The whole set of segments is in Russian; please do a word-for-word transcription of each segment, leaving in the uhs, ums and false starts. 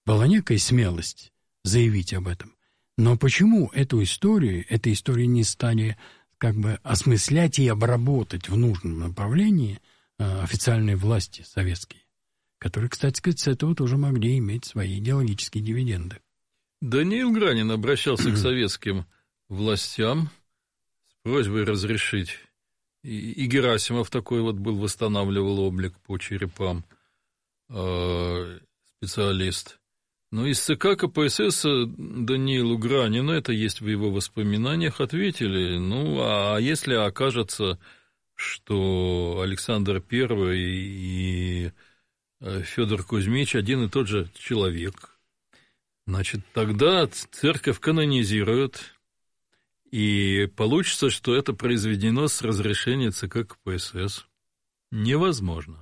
была некая смелость заявить об этом. Но почему эту историю, эту историю не стали как бы осмыслять и обработать в нужном направлении э, официальные власти советские, которые, кстати сказать, с этого тоже могли иметь свои идеологические дивиденды? Даниил Гранин обращался к советским властям с просьбой разрешить. И, и Герасимов такой вот был, восстанавливал облик по черепам, э, специалист. Но из ЦК КПСС Даниилу Гранину, это есть в его воспоминаниях, ответили, ну, а если окажется, что Александр Первый и Федор Кузьмич один и тот же человек, значит, тогда церковь канонизирует, и получится, что это произведено с разрешения ЦК КПСС. Невозможно.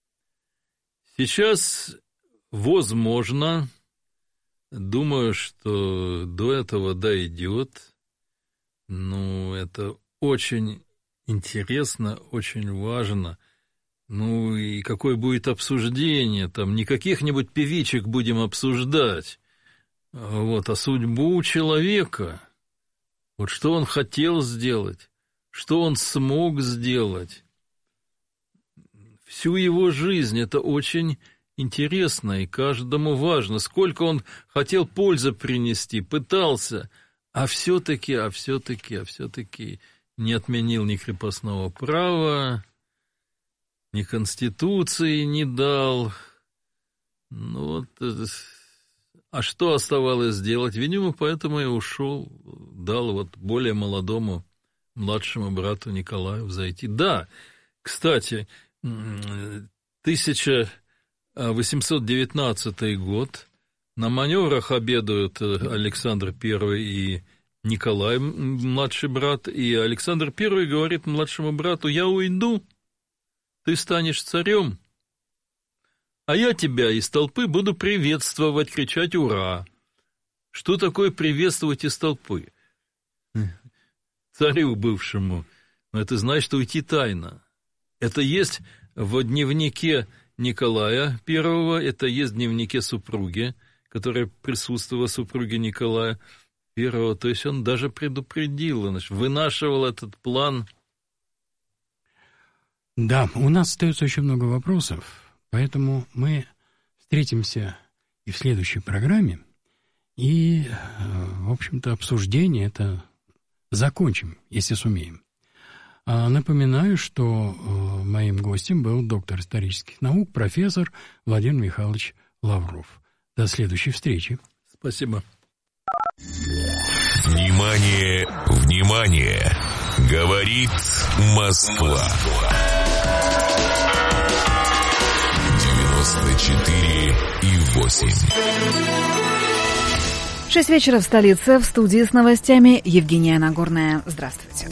Сейчас возможно... Думаю, что до этого дойдет. Ну, это очень интересно, очень важно. Ну, и какое будет обсуждение там? Не каких-нибудь певичек будем обсуждать, вот, а судьбу человека. Вот что он хотел сделать, что он смог сделать. Всю его жизнь это очень... интересно, и каждому важно, сколько он хотел пользы принести, пытался, а все-таки, а все-таки, а все-таки не отменил ни крепостного права, ни Конституции не дал. Ну вот, а что оставалось сделать? Видимо, поэтому и ушел, дал вот более молодому, младшему брату Николаю взойти. Да, кстати, тысяча восемьсот девятнадцатый год. На маневрах обедают Александр Первый и Николай, младший брат. И Александр Первый говорит младшему брату: я уйду, ты станешь царем, а я тебя из толпы буду приветствовать, кричать «Ура!». Что такое приветствовать из толпы? Царю бывшему. Это значит уйти тайно. Это есть в дневнике Николая Первого, это есть в дневнике супруги, которая присутствовала, супруги Николая Первого, то есть он даже предупредил, значит, вынашивал этот план. Да, у нас остается очень много вопросов, поэтому мы встретимся и в следующей программе, и, в общем-то, обсуждение это закончим, если сумеем. Напоминаю, что моим гостем был доктор исторических наук, профессор Владимир Михайлович Лавров. До следующей встречи. Спасибо. Внимание, внимание! Говорит Москва. девяносто четыре и восемь. Шесть вечера в столице. В студии с новостями Евгения Нагорная. Здравствуйте.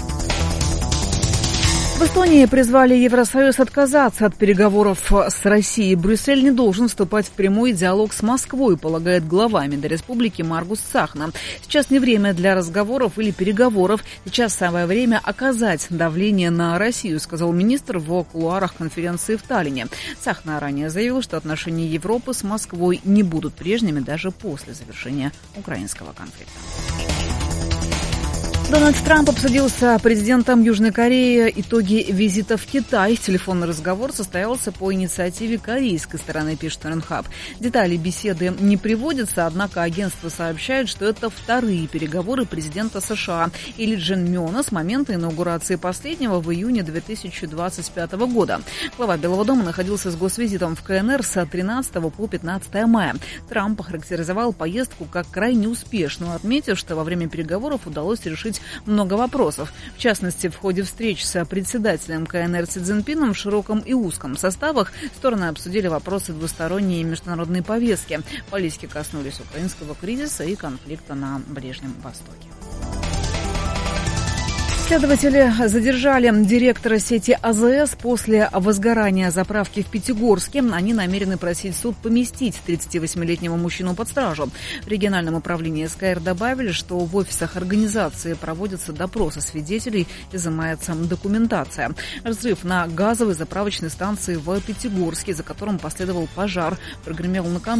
В Эстонии призвали Евросоюз отказаться от переговоров с Россией. Брюссель не должен вступать в прямой диалог с Москвой, полагает глава Медреспублики Маргус Цахна. Сейчас не время для разговоров или переговоров. Сейчас самое время оказать давление на Россию, сказал министр в кулуарах конференции в Таллине. Цахна ранее заявил, что отношения Европы с Москвой не будут прежними даже после завершения украинского конфликта. Дональд Трамп обсудил с президентом Южной Кореи итоги визита в Китай. Телефонный разговор состоялся по инициативе корейской стороны, пишет Ренхаб. Детали беседы не приводятся, однако агентство сообщает, что это вторые переговоры президента США и Ли Джин Мёна с момента инаугурации последнего в июне две тысячи двадцать пятого года. Глава Белого дома находился с госвизитом в КНР с тринадцатого по пятнадцатое мая. Трамп охарактеризовал поездку как крайне успешную, отметив, что во время переговоров удалось решить много вопросов. В частности, в ходе встреч с председателем КНР Си Цзиньпином в широком и узком составах стороны обсудили вопросы двусторонней и международной повестки. Политики коснулись украинского кризиса и конфликта на Ближнем Востоке. Следователи задержали директора сети АЗС после возгорания заправки в Пятигорске. Они намерены просить суд поместить тридцативосьмилетнего мужчину под стражу. В региональном управлении СКР добавили, что в офисах организации проводятся допросы свидетелей, изымается документация. Взрыв на газовой заправочной станции в Пятигорске, за которым последовал пожар, прогремел накануне.